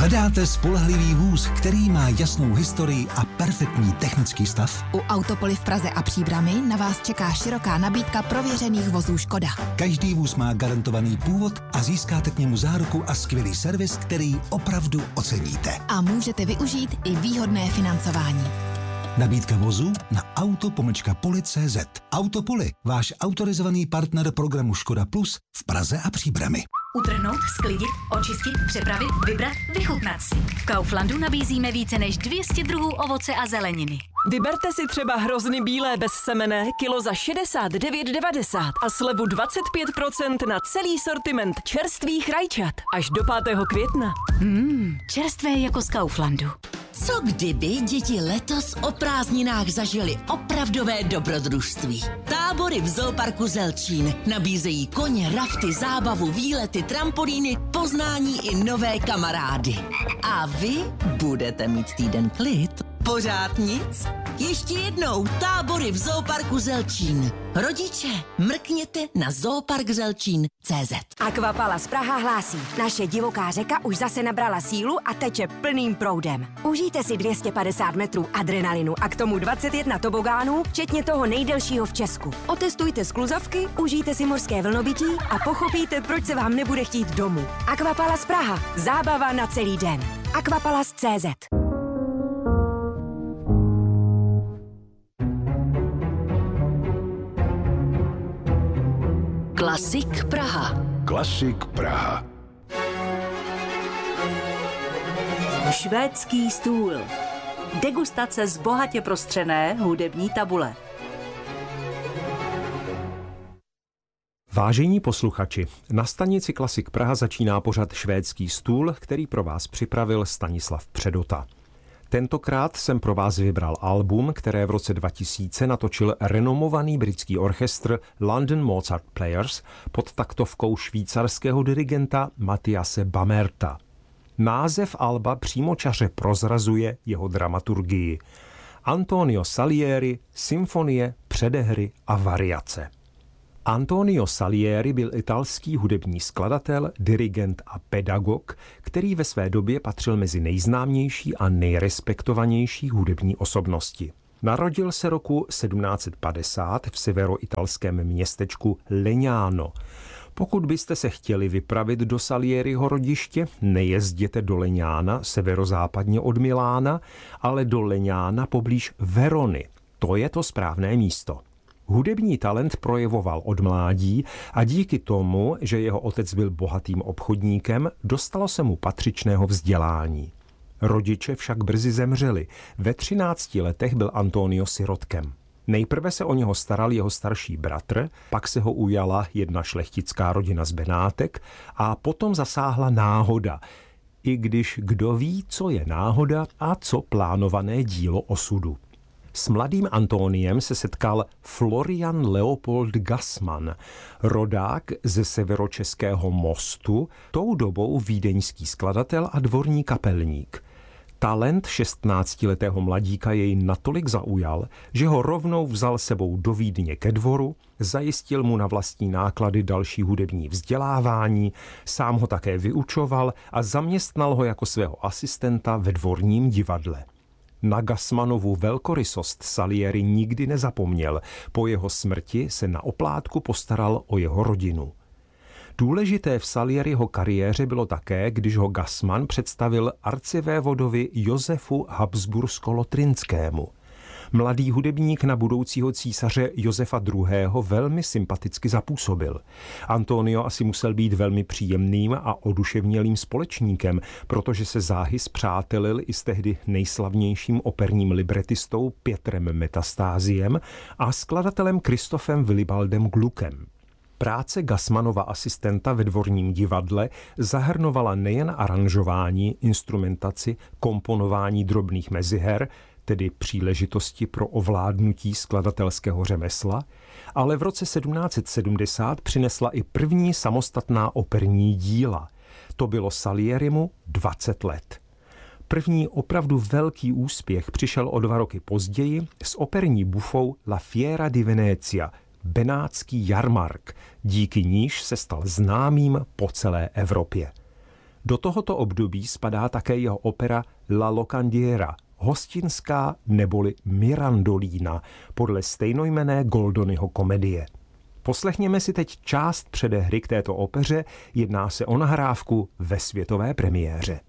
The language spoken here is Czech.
Hledáte spolehlivý vůz, který má jasnou historii a perfektní technický stav? U Autopoly v Praze a Příbrami na vás čeká široká nabídka prověřených vozů Škoda. Každý vůz má garantovaný původ a získáte k němu záruku a skvělý servis, který opravdu oceníte. A můžete využít i výhodné financování. Nabídka vozů na auto-poli.cz. Autopoly, váš autorizovaný partner programu Škoda Plus v Praze a Příbrami. Utrhnout, sklidit, očistit, přepravit, vybrat, vychutnat si. V Kauflandu nabízíme více než 200 druhů ovoce a zeleniny. Vyberte si třeba hrozny bílé bez semene kilo za 69,90 a slevu 25% na celý sortiment čerstvých rajčat až do 5. května. Čerstvé jako z Kauflandu. Co kdyby děti letos o prázdninách zažili opravdové dobrodružství? Tábory v Zooparku Zelčín nabízejí koně, rafty, zábavu, výlety, trampolíny, poznání i nové kamarády. A vy budete mít týden klid. Pořád nic? Ještě jednou tábory v Zooparku Zelčín. Rodiče, mrkněte na zooparkzelčín.cz. Aquapalace Praha hlásí. Naše divoká řeka už zase nabrala sílu a teče plným proudem. Užijte si 250 metrů adrenalinu a k tomu 21 tobogánů, včetně toho nejdelšího v Česku. Otestujte skluzavky, užijte si mořské vlnobytí a pochopíte, proč se vám nebude chtít domů. Aquapalace Praha. Zábava na celý den. Aquapalace.cz. Klasik Praha. Klasik Praha. Švédský stůl. Degustace z bohatě prostřené hudební tabule. Vážení posluchači, na stanici Klasik Praha začíná pořad Švédský stůl, který pro vás připravil Stanislav Předota. Tentokrát jsem pro vás vybral album, které v roce 2000 natočil renomovaný britský orchestr London Mozart Players pod taktovkou švýcarského dirigenta Mathiase Bamerta. Název alba přímočaře prozrazuje jeho dramaturgii. Antonio Salieri, symfonie, předehry a variace. Antonio Salieri byl italský hudební skladatel, dirigent a pedagog, který ve své době patřil mezi nejznámější a nejrespektovanější hudební osobnosti. Narodil se roku 1750 v severoitalském městečku Legnano. Pokud byste se chtěli vypravit do Salieriho rodiště, nejezděte do Legnána severozápadně od Milána, ale do Legnána poblíž Verony. To je to správné místo. Hudební talent projevoval od mládí a díky tomu, že jeho otec byl bohatým obchodníkem, dostalo se mu patřičného vzdělání. Rodiče však brzy zemřeli. Ve 13 letech byl Antonio sirotkem. Nejprve se o něho staral jeho starší bratr, pak se ho ujala jedna šlechtická rodina z Benátek a potom zasáhla náhoda. I když kdo ví, co je náhoda a co plánované dílo osudu. S mladým Antoniem se setkal Florian Leopold Gassmann, rodák ze severočeského Mostu, tou dobou vídeňský skladatel a dvorní kapelník. Talent 16letého mladíka jej natolik zaujal, že ho rovnou vzal sebou do Vídně ke dvoru, zajistil mu na vlastní náklady další hudební vzdělávání, sám ho také vyučoval a zaměstnal ho jako svého asistenta ve dvorním divadle. Na Gassmannovu velkorysost Salieri nikdy nezapomněl. Po jeho smrti se na oplátku postaral o jeho rodinu. Důležité v Salieriho kariéře bylo také, když ho Gassmann představil arcivévodovi Josefu Habsbursko-Lotrinskému. Mladý hudebník na budoucího císaře Josefa II. Velmi sympaticky zapůsobil. Antonio asi musel být velmi příjemným a oduševnělým společníkem, protože se záhy spřátelil i s tehdy nejslavnějším operním libretistou Pietrem Metastáziem a skladatelem Kristofem Willibaldem Gluckem. Práce Gassmannova asistenta ve dvorním divadle zahrnovala nejen aranžování, instrumentaci, komponování drobných meziher, tedy příležitosti pro ovládnutí skladatelského řemesla, ale v roce 1770 přinesla i první samostatná operní díla. To bylo Salierimu 20 let. První opravdu velký úspěch přišel o 2 roky později s operní bufou La Fiera di Venezia, Benátský jarmark, díky níž se stal známým po celé Evropě. Do tohoto období spadá také jeho opera La Locandiera, hostinská neboli Mirandolína, podle stejnojmenné Goldonyho komedie. Poslechněme si teď část předehry k této opeře, jedná se o nahrávku ve světové premiéře.